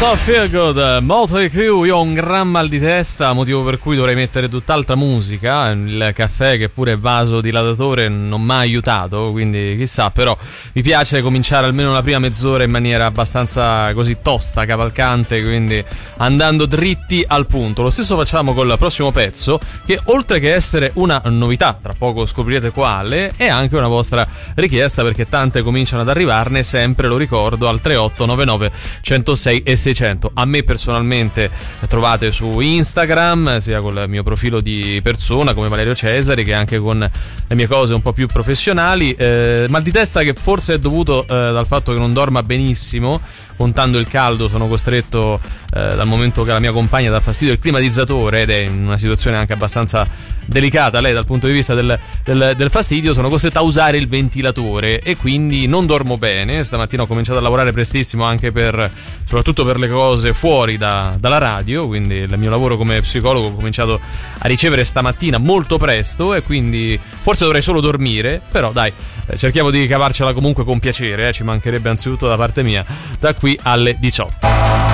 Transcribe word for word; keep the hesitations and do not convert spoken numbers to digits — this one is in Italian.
So Feel Good, Motley Crue. Io ho un gran mal di testa, motivo per cui dovrei mettere tutt'altra musica. Il caffè, che pure è vasodilatatore, non mi ha aiutato, quindi chissà. Però mi piace cominciare almeno la prima mezz'ora in maniera abbastanza così tosta, cavalcante, quindi andando dritti al punto. Lo stesso facciamo col prossimo pezzo, che oltre che essere una novità, tra poco scoprirete quale, è anche una vostra richiesta, perché tante cominciano ad arrivarne, sempre lo ricordo, al tre otto nove nove centosei e seicento. A me personalmente trovate su Instagram, sia col mio profilo di persona come Valerio Cesari, che anche con le mie cose un po' più professionali. eh, mal di testa che forse è dovuto eh, dal fatto che non dorma benissimo. Contando il caldo sono costretto, eh, dal momento che la mia compagna dà fastidio il climatizzatore, ed è in una situazione anche abbastanza delicata lei dal punto di vista del, del, del fastidio, sono costretto a usare il ventilatore e quindi non dormo bene. Stamattina ho cominciato a lavorare prestissimo, anche per, soprattutto per le cose fuori da, dalla radio, quindi il mio lavoro come psicologo ho cominciato a ricevere stamattina molto presto, e quindi forse dovrei solo dormire, però dai, eh, cerchiamo di cavarcela comunque con piacere, eh, ci mancherebbe anzitutto da parte mia, da qui alle diciotto.